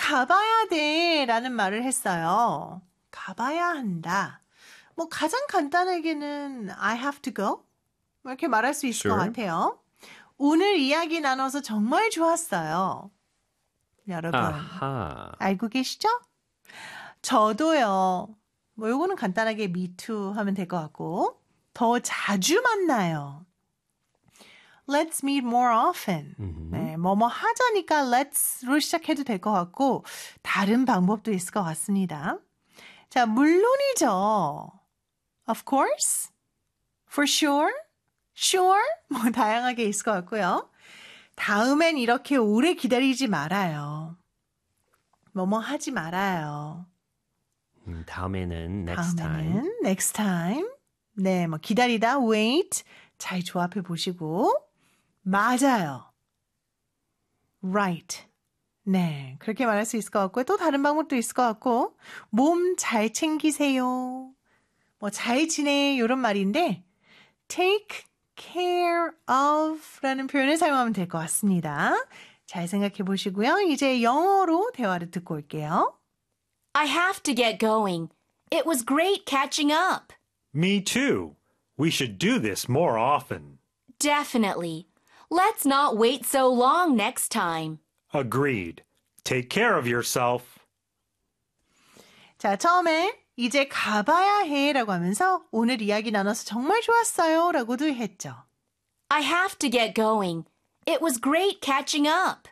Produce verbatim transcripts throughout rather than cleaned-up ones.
가봐야 돼 라는 말을 했어요. 가봐야 한다. 뭐 가장 간단하게는 I have to go 이렇게 말할 수 있을 Sure. 것 같아요. 오늘 이야기 나눠서 정말 좋았어요. 여러분 아하. 알고 계시죠? 저도요. 뭐 요거는 간단하게 me too 하면 될 것 같고 더 자주 만나요. Let's meet more often. Mm-hmm. 네, 뭐뭐 하자니까 let's로 시작해도 될 것 같고 다른 방법도 있을 것 같습니다. 자, 물론이죠. Of course. For sure. Sure. 뭐 다양하게 있을 것 같고요. 다음엔 이렇게 오래 기다리지 말아요. 뭐뭐 하지 말아요. 음, 다음에는 next 다음에는 time. next time. 네, 뭐 기다리다 wait 잘 조합해 보시고 맞아요. right. 네, 그렇게 말할 수 있을 것 같고요. 또 다른 방법도 있을 것 같고 몸 잘 챙기세요. 뭐 잘 지내 이런 말인데 take care of 라는 표현을 사용하면 될 것 같습니다. 잘 생각해 보시고요. 이제 영어로 대화를 듣고 올게요. I have to get going. It was great catching up. Me too. We should do this more often. Definitely. Let's not wait so long next time. Agreed. Take care of yourself. 자, 처음에 이제 가봐야 해 라고 하면서 오늘 이야기 나눠서 정말 좋았어요 라고도 했죠. I have to get going. It was great catching up.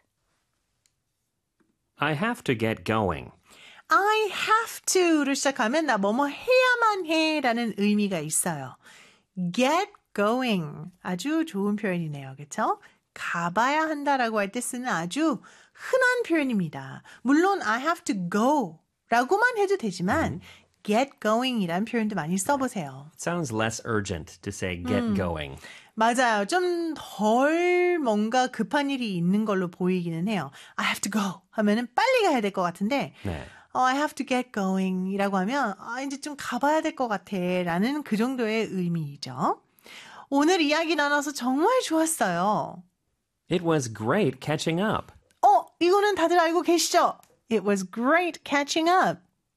I have to get going. I have to를 시작하면 나 뭐뭐 해야만 해 라는 의미가 있어요. get going. 아주 좋은 표현이네요. 그렇죠? 가봐야 한다라고 할 때 쓰는 아주 흔한 표현입니다. 물론 I have to go 라고만 해도 되지만 get going 이란 표현도 많이 써보세요. It sounds less urgent to say get 음. going. 맞아요. 좀 덜 뭔가 급한 일이 있는 걸로 보이기는 해요. I have to go 하면은 빨리 가야 될 것 같은데 네. oh, I have to get going 이라고 하면 아, 이제 좀 가봐야 될 것 같아 라는 그 정도의 의미이죠. 오늘 이야기 나눠서 정말 좋았어요. It was great catching up. 어, 이거는 다들 알고 계시죠? It was great catching up.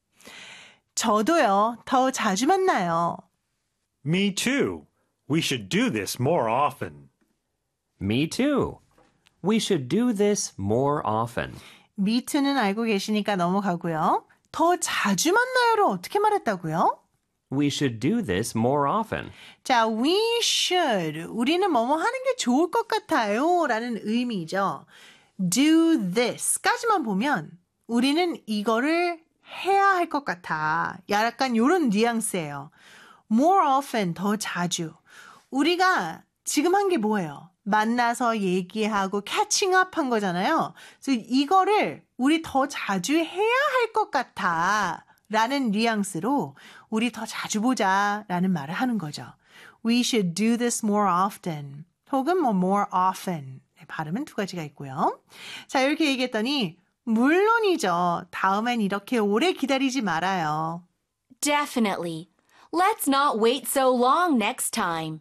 저도요, 더 자주 만나요. Me too. We should do this more often. Me too. We should do this more often. me too는 알고 계시니까 넘어가고요. 더 자주 만나요를 어떻게 말했다고요? We should do this more often. 자, we should. 우리는 뭐뭐 하는 게 좋을 것 같아요. 라는 의미죠. do this까지만 보면 우리는 이거를 해야 할 것 같아. 약간 이런 뉘앙스예요. more often, 더 자주. 우리가 지금 한 게 뭐예요? 만나서 얘기하고 catching up 한 거잖아요. 그래서 이거를 우리 더 자주 해야 할 것 같아. 라는 뉘앙스로 우리 더 자주 보자 라는 말을 하는 거죠. We should do this more often. 혹은 뭐 more often. 네, 발음은 두 가지가 있고요. 자, 이렇게 얘기했더니 물론이죠. 다음엔 이렇게 오래 기다리지 말아요. Definitely. Let's not wait so long next time.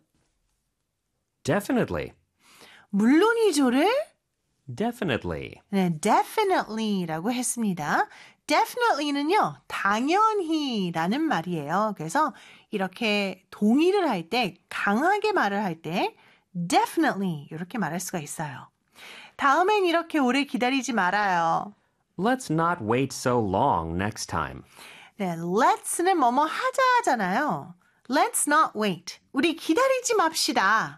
Definitely. 물론이죠를 Definitely. 네, definitely라고 했습니다. definitely는요, 당연히라는 말이에요. 그래서 이렇게 동의를 할 때, 강하게 말을 할 때 definitely 이렇게 말할 수가 있어요. 다음엔 이렇게 오래 기다리지 말아요. Let's not wait so long next time. 네, let's는 뭐뭐 하자 하잖아요. Let's not wait. 우리 기다리지 맙시다.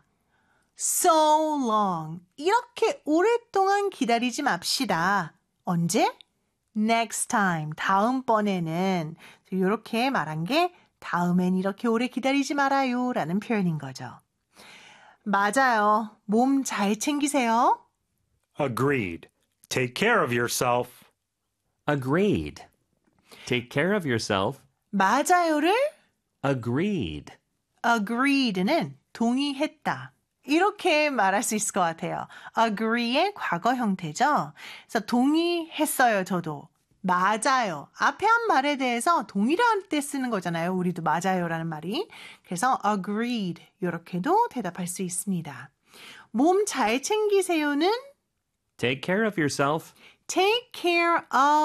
So long. 이렇게 오랫동안 기다리지 맙시다. 언제? Next time. 다음번에는. 이렇게 말한 게 다음엔 이렇게 오래 기다리지 말아요. 라는 표현인 거죠. 맞아요. 몸 잘 챙기세요. Agreed. Take care of yourself. Agreed. Take care of yourself. 맞아요를 Agreed. agreed는 동의했다. 이렇게 말할 수 있을 것 같아요. agree의 과거 형태죠. 그래서 동의했어요, 저도. 맞아요. 앞에 한 말에 대해서 동의를 할 때 쓰는 거잖아요. 우리도 맞아요라는 말이. 그래서 agreed 이렇게도 대답할 수 있습니다. 몸 잘 챙기세요는 Take care of yourself. take care of